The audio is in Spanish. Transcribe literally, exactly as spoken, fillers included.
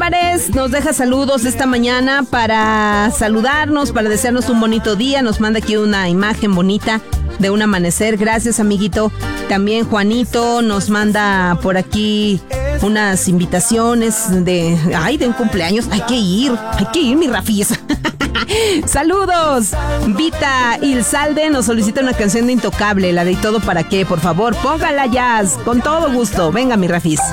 Álvarez nos deja saludos esta mañana para saludarnos, para desearnos un bonito día. Nos manda aquí una imagen bonita de un amanecer. Gracias, amiguito. También Juanito nos manda por aquí unas invitaciones de, ay, de un cumpleaños. Hay que ir, hay que ir, mi Rafis. Saludos. Vita Ilzalde nos solicita una canción de Intocable, la de ¿Y todo para qué? Por favor, póngala, Jazz, con todo gusto. Venga, mi Rafis.